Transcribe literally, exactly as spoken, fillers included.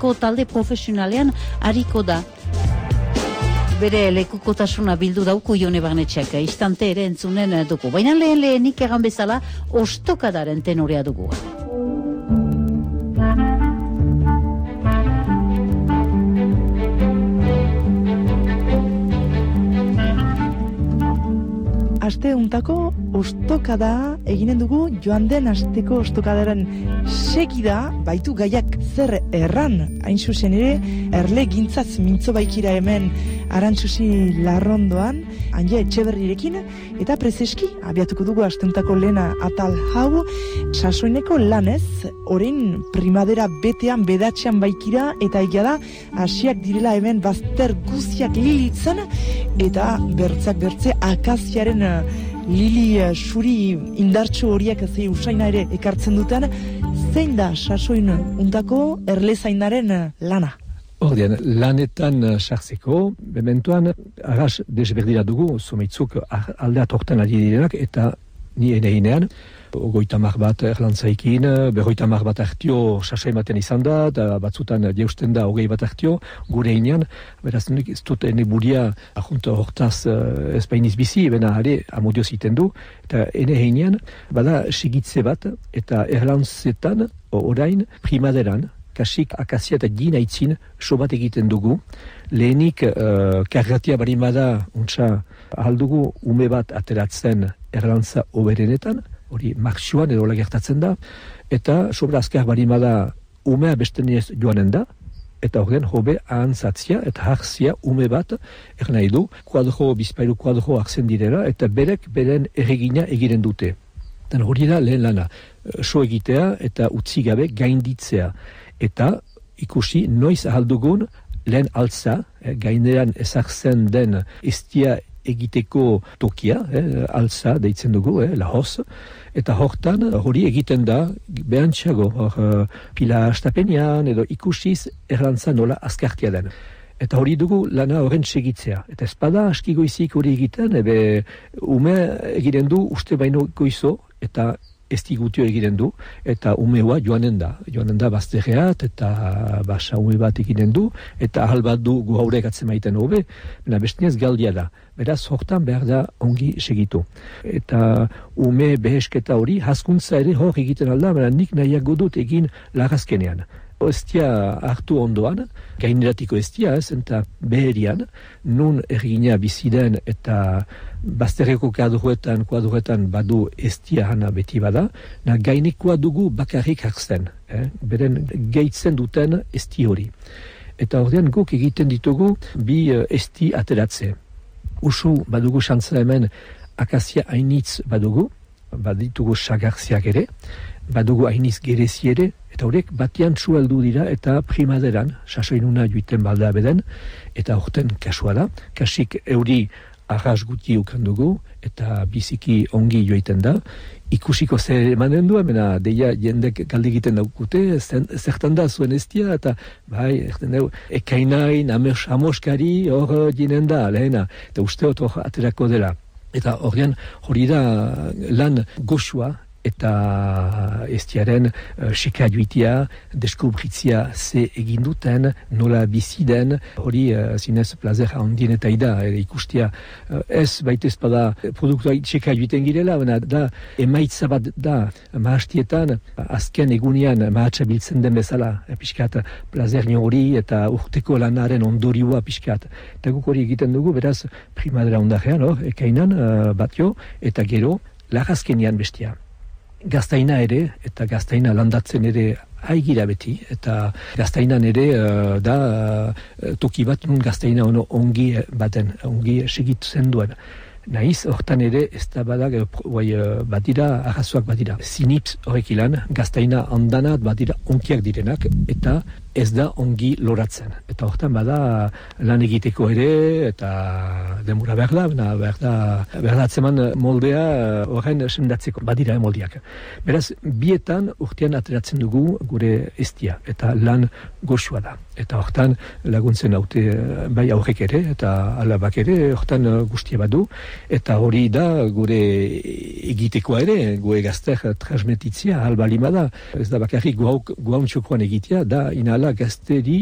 Euskarazko talde profesionalean hariko da. Bere lekukotasuna bildu dauku Jone Barnetxeak, istante ere entzunen dugu. Baina lehen lehenik egan bezala, ostokadaren tenorea dugu. Aste untako ostokada eginen dugu, joan den asteko ostokadaren segida baitu gaiak zer erran, hain zuzen ere, erle gintzatz mintzo baikira hemen Arantzuzi Larrondoan, Anje Etxeberrirekin, eta prezeski abiatuko dugu astuntako lehena atal hau, sasoineko lanez, orain primadera betean bedatzean baikira, eta egia da, hasiak direla hemen bazter guziak lilitzen, eta bertzak bertze akaziaren lili uh, suri indartsu horiek zei usaina ere ekartzen duten, zein da sasoin untako erlezainaren lana? Ordean, lanetan sartzeko, bementuan, arras desberdira dugu, zomeitzuk aldeat hortan ari direnak, eta ni enehinean, ogoita mar bat erlantzaikin, berroita mar bat hartio sasai baten izan da, eta batzutan jeusten da hogei bat hartio, gure inean, beraz nik ez dut ene bulia ahunta hortaz ez bainiz bizi, bena are amodio ziten du, eta enehinean, bada segitze bat, eta erlantzetan, orain, primaderan, kasik akazia eta gina itzin so bat egiten dugu. Lehenik uh, kargatia barimada untsa ahaldugu ume bat ateratzen erlantza oberenetan, hori marxuan edo gertatzen da, eta sobra azkar barimada umea bestenez joanen da, eta horren hobe ahantzatzia eta hartzia ume bat ernai du, kuadro, bizpailu kuadro hartzen direla, eta berek beren erregina egiren dute. Dan hori da lehen lana, so egitea eta utzi gabe gainditzea. Eta ikusi noiz ahaldugun lehen altza, eh, gaineran ezartzen den estia egiteko tokia, eh, altza deitzen dugu, eh, lahoz, eta hortan hori egiten da behantxago, hor pila astapenean edo ikusiz erlantza nola azkartia den. Eta hori dugu lana horren segitzea. Eta espada aski goizik hori egiten, ebe ume egiren du uste baino goizo, eta estigutio egiten du, eta umeua joanen da. Joanen da bazterreat, eta basa ume bat egiten du, eta ahal bat du gu haurek atzemaiten hobe, bena bestinez galdia da. Beraz, hortan behar da ongi segitu. Eta ume behesketa hori, haskuntza ere hor egiten alda, bena nik nahiago dut egin lagazkenean. Estia hartu ondoan, gaineratiko estia ez, eta beherian, nun ergina biziden eta bazterreko kuadroetan, kuadroetan badu estia hana beti bada, na gainekoa dugu bakarrik hartzen, eh? Beren gehitzen duten esti hori. Eta ordean guk egiten ditugu bi uh, esti ateratze. Usu badugu xantza hemen akazia hainitz badugu, baditugu sagarziak ere, badugu hainitz gerezi ere, eta horiek batian txueldu dira eta primaderan, sasoinuna joiten balda beden, eta horten kasua da, kasik euri arras guti ukan dugu, eta biziki ongi joiten da, ikusiko zer emanen du, emena deia jendek galde egiten daukute, zertan da zuen estia, eta bai, erten dugu, ekainain, amos, amoskari hor jinen da, lehena, eta uste hor aterako dela. Eta horrean hori da lan goxua, eta estiaren uh, seka joitia, deskubritzia ze egin duten, nola bizi den, hori uh, zinez plazer handien eta ida, e, ikustia uh, ez baitez bada produktua seka joiten girela, bena da emaitza bat da, mahastietan, azken egunian mahatsa biltzen den bezala, e, pixkat plazer hori eta urteko lanaren ondorioa pixkat. Eta guk hori egiten dugu, beraz primadera ondarean, hor, ekainan uh, batio, eta gero, lagazkenian bestia. Gaztaina ere, eta gaztaina landatzen ere haigira beti, eta gaztainan ere uh, da uh, toki bat nun gaztaina ono ongi baten, ongi segitzen duen. Naiz, hortan ere, ez da badak, uh, badira, arrazoak badira. Zinips horrek ilan, gaztaina handanat badira onkiak direnak, eta ez da ongi loratzen. Eta hortan bada lan egiteko ere, eta demura behar da, behar da, behar da atzeman moldea horren sendatzeko, badira moldiak. Beraz, bietan urtean ateratzen dugu gure estia, eta lan goxua da. Eta hortan laguntzen haute bai aurrek ere, eta alabak ere, hortan guztia badu, eta hori da gure egitekoa ere, gure gazter transmititzia, albalima da. Ez da bakarrik guauntxokoan egitea, da inala dala gazteri